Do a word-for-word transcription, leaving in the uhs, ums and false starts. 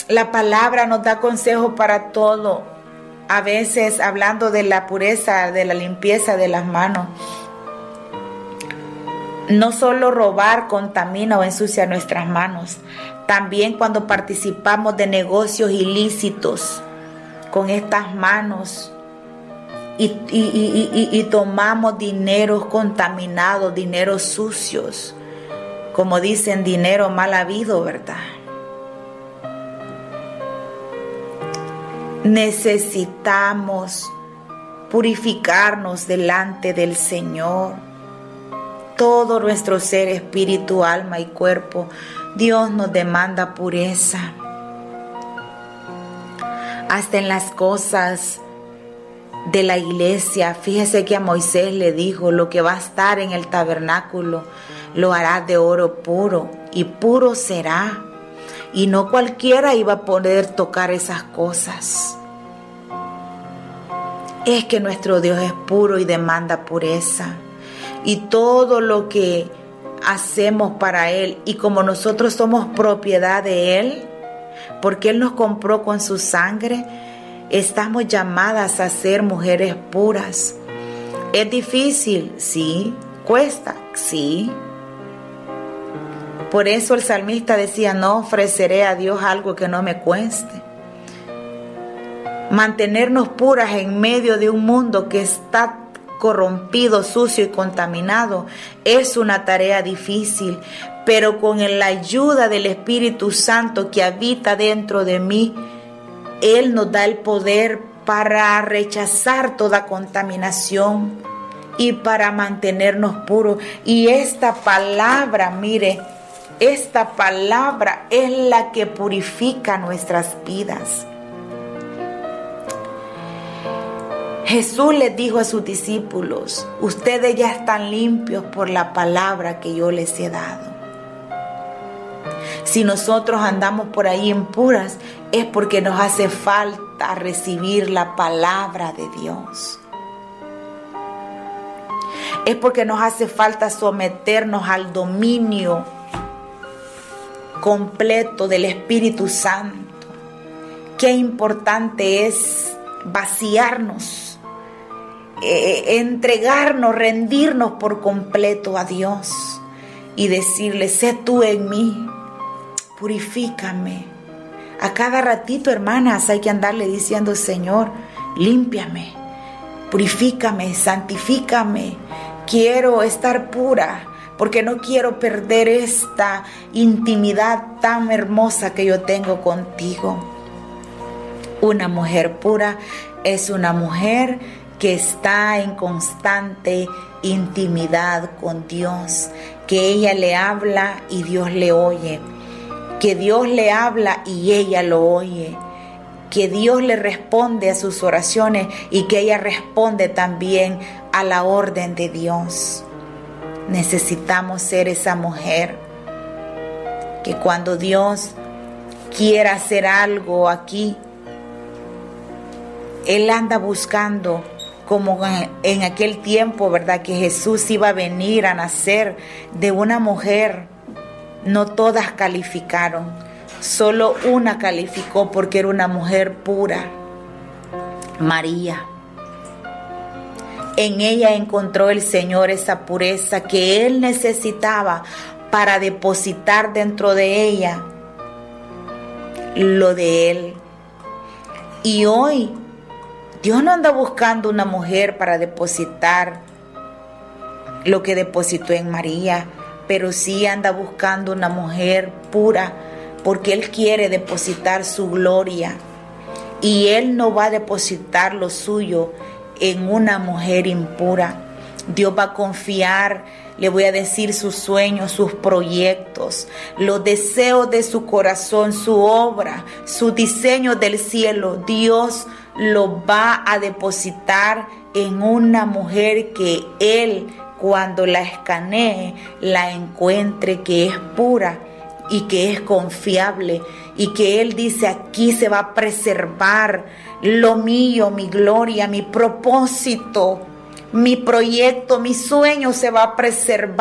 La palabra nos da consejo para todo. A veces, hablando de la pureza, de la limpieza de las manos, no solo robar contamina o ensucia nuestras manos, también cuando participamos de negocios ilícitos con estas manos y, y, y, y, y tomamos dineros contaminados, dineros sucios, como dicen, dinero mal habido, ¿verdad? Necesitamos purificarnos delante del Señor. Todo nuestro ser, espíritu, alma y cuerpo, Dios nos demanda pureza. Hasta en las cosas de la iglesia, fíjese que a Moisés le dijo: lo que va a estar en el tabernáculo lo hará de oro puro, y puro será. Y no cualquiera iba a poder tocar esas cosas. Es que nuestro Dios es puro y demanda pureza. Y todo lo que hacemos para Él, y como nosotros somos propiedad de Él, porque Él nos compró con su sangre, estamos llamadas a ser mujeres puras. ¿Es difícil? Sí. ¿Cuesta? Sí. Por eso el salmista decía: no ofreceré a Dios algo que no me cueste. Mantenernos puras en medio de un mundo que está corrompido, sucio y contaminado es una tarea difícil, pero con la ayuda del Espíritu Santo que habita dentro de mí, Él nos da el poder para rechazar toda contaminación y para mantenernos puros. Y esta palabra, mire, esta palabra es la que purifica nuestras vidas. Jesús les dijo a sus discípulos: ustedes ya están limpios por la palabra que yo les he dado. Si nosotros andamos por ahí impuras, es porque nos hace falta recibir la palabra de Dios. Es porque nos hace falta someternos al dominio completo del Espíritu Santo. Qué importante es vaciarnos, eh, entregarnos, rendirnos por completo a Dios y decirle: sé tú en mí, purifícame. A cada ratito, hermanas, hay que andarle diciendo: Señor, límpiame, purifícame, santifícame. Quiero estar pura, porque no quiero perder esta intimidad tan hermosa que yo tengo contigo. Una mujer pura es una mujer que está en constante intimidad con Dios, que ella le habla y Dios le oye, que Dios le habla y ella lo oye, que Dios le responde a sus oraciones y que ella responde también a la orden de Dios. Necesitamos ser esa mujer que cuando Dios quiera hacer algo aquí, Él anda buscando, como en aquel tiempo, ¿verdad?, que Jesús iba a venir a nacer de una mujer. No todas calificaron, solo una calificó porque era una mujer pura, María. En ella encontró el Señor esa pureza que Él necesitaba para depositar dentro de ella lo de Él. Y hoy Dios no anda buscando una mujer para depositar lo que depositó en María, pero sí anda buscando una mujer pura, porque Él quiere depositar su gloria. Y Él no va a depositar lo suyo en una mujer impura. Dios va a confiar, le voy a decir, sus sueños, sus proyectos, los deseos de su corazón, su obra, su diseño del cielo. Dios lo va a depositar en una mujer que Él, cuando la escanee, la encuentre que es pura y que es confiable, y que Él dice: aquí se va a preservar lo mío, mi gloria, mi propósito, mi proyecto, mi sueño se va a preservar.